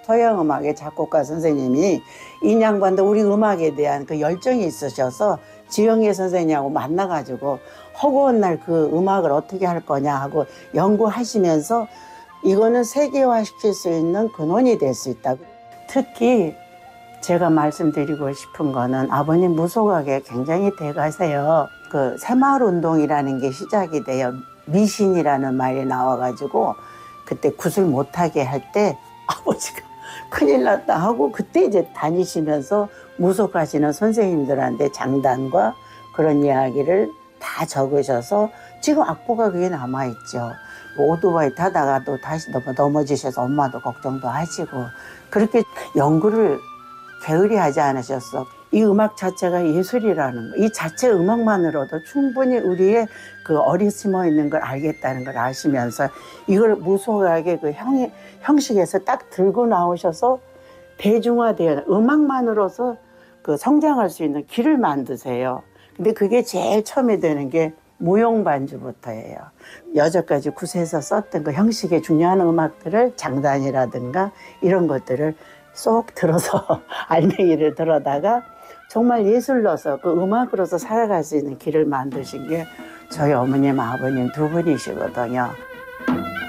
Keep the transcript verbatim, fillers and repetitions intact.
서양 음악의 작곡가 선생님이 이 양반도 우리 음악에 대한 그 열정이 있으셔서 지영애 선생님하고 만나가지고 허구한 날 그 음악을 어떻게 할 거냐 하고 연구하시면서 이거는 세계화시킬 수 있는 근원이 될 수 있다. 특히 제가 말씀드리고 싶은 거는 아버님 무속학에 굉장히 대가세요. 그 새마을운동이라는 게 시작이 돼요. 미신이라는 말이 나와가지고 그때 굿을 못하게 할 때 아버지가 큰일 났다 하고 그때 이제 다니시면서 무속하시는 선생님들한테 장단과 그런 이야기를 다 적으셔서 지금 악보가 그게 남아있죠. 오토바이 타다가 또 다시 넘어지셔서 엄마도 걱정도 하시고 그렇게 연구를 게으리 하지 않으셨어. 이 음악 자체가 예술이라는 거, 이 자체 음악만으로도 충분히 우리의 그 어리 숨어 있는 걸 알겠다는 걸 아시면서 이걸 무속하게 그 형, 형식에서 딱 들고 나오셔서 대중화되어 음악만으로서 그 성장할 수 있는 길을 만드세요. 근데 그게 제일 처음에 되는 게 무용반주부터예요. 여태까지 굿에서 썼던 그 형식의 중요한 음악들을 장단이라든가 이런 것들을 쏙 들어서 알맹이를 들어다가 정말 예술로서 그 음악으로서 살아갈 수 있는 길을 만드신 게 저희 어머님 아버님 두 분이시거든요.